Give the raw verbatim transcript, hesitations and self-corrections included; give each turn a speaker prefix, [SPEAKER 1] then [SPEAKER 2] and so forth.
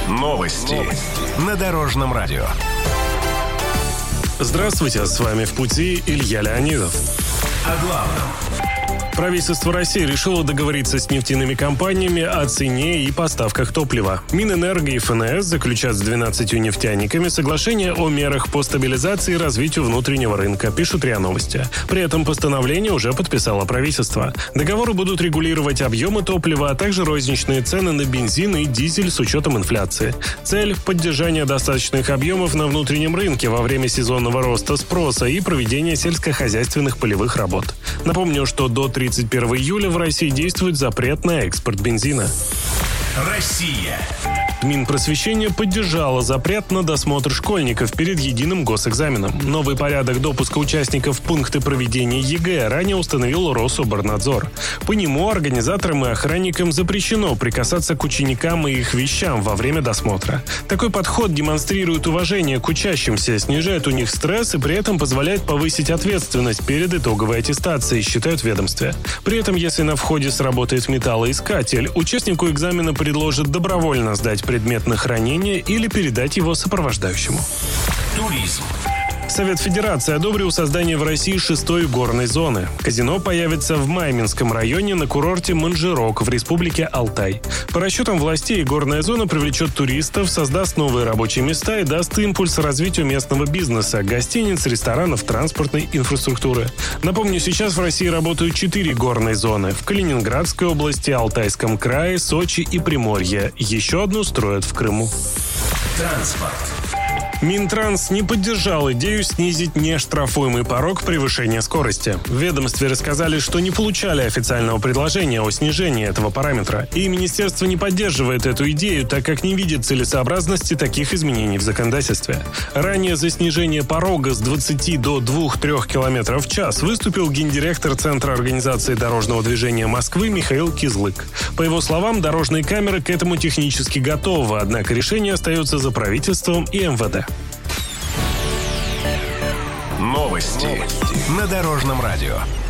[SPEAKER 1] Новости на Дорожном радио.
[SPEAKER 2] Здравствуйте, с вами «В пути» Илья Леонидов.
[SPEAKER 1] О главном.
[SPEAKER 2] Правительство России решило договориться с нефтяными компаниями о цене и поставках топлива. Минэнерго и эф эн эс заключат с двенадцатью нефтяниками соглашение о мерах по стабилизации и развитию внутреннего рынка, пишут РИА Новости. При этом постановление уже подписало правительство. Договоры будут регулировать объемы топлива, а также розничные цены на бензин и дизель с учетом инфляции. Цель – поддержание достаточных объемов на внутреннем рынке во время сезонного роста спроса и проведения сельскохозяйственных полевых работ. Напомню, что до тридцать первого июля в России действует запрет на экспорт бензина.
[SPEAKER 1] Россия.
[SPEAKER 2] Минпросвещение поддержало запрет на досмотр школьников перед единым госэкзаменом. Новый порядок допуска участников в пункты проведения ЕГЭ ранее установил Рособорнадзор. По нему организаторам и охранникам запрещено прикасаться к ученикам и их вещам во время досмотра. Такой подход демонстрирует уважение к учащимся, снижает у них стресс и при этом позволяет повысить ответственность перед итоговой аттестацией, считают в ведомстве. При этом, если на входе сработает металлоискатель, участнику экзамена предложат добровольно сдать предмет на хранение или передать его сопровождающему.
[SPEAKER 1] Туризм.
[SPEAKER 2] Совет Федерации одобрил создание в России шестой горной зоны. Казино появится в Майминском районе на курорте Манжирок в республике Алтай. По расчетам властей, горная зона привлечет туристов, создаст новые рабочие места и даст импульс развитию местного бизнеса, гостиниц, ресторанов, транспортной инфраструктуры. Напомню, сейчас в России работают четыре горные зоны. В Калининградской области, Алтайском крае, Сочи и Приморье. Еще одну строят в Крыму.
[SPEAKER 1] Транспорт.
[SPEAKER 2] Минтранс не поддержал идею снизить нештрафуемый порог превышения скорости. В ведомстве рассказали, что не получали официального предложения о снижении этого параметра. И министерство не поддерживает эту идею, так как не видит целесообразности таких изменений в законодательстве. Ранее за снижение порога с двадцати до двух-трёх километров в час выступил гендиректор Центра организации дорожного движения Москвы Михаил Кизлык. По его словам, дорожные камеры к этому технически готовы, однако решение остается за правительством и эм вэ дэ.
[SPEAKER 1] Новости на Дорожном радио.